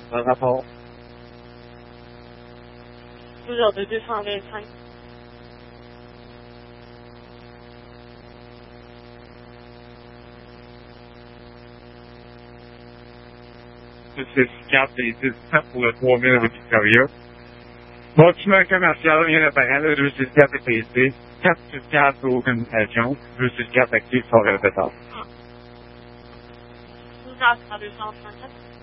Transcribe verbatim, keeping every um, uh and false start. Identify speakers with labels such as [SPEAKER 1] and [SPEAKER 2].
[SPEAKER 1] Un rapport.
[SPEAKER 2] douze heures de deux cent vingt-cinq.
[SPEAKER 1] six quatre et dix-sept pour le trois mille rue Victoria. Bâtiment commercial, rien d'apparent, le deux six quatre est payé. quatre six quatre, aucune mutation. deux six quatre actif, sans répéteur.
[SPEAKER 2] douze heures à deux cent trente-quatre.